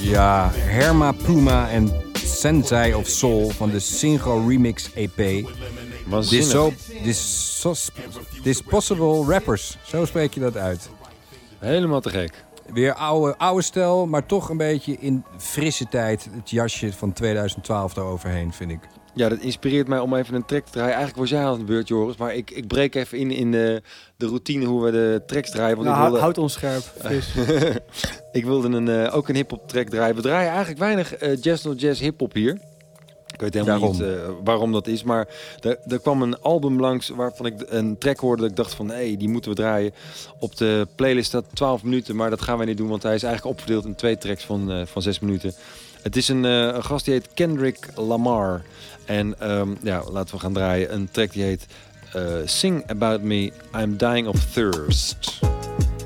Ja, Herma Puma en Sensei of Soul van de Synchro Remix EP. This Possible Rappers, zo spreek je dat uit. Helemaal te gek. Weer oude stijl, maar toch een beetje in frisse tijd. Het jasje van 2012 daaroverheen, vind ik. Ja, dat inspireert mij om even een track te draaien. Eigenlijk was jij aan de beurt, Joris. Maar ik breek even in de routine hoe we de tracks draaien. Want nou, houd ons scherp, vis. Ik wilde ook een hip-hop track draaien. We draaien eigenlijk weinig jazz hip-hop hier. Ik weet helemaal niet waarom dat is. Maar er kwam een album langs waarvan ik een track hoorde dat ik dacht van... hey, die moeten we draaien. Op de playlist staat 12 minuten, maar dat gaan wij niet doen. Want hij is eigenlijk opgedeeld in 2 tracks van 6 minuten. Het is een gast die heet Kendrick Lamar. En laten we gaan draaien. Een track die heet Sing About Me, I'm Dying of Thirst.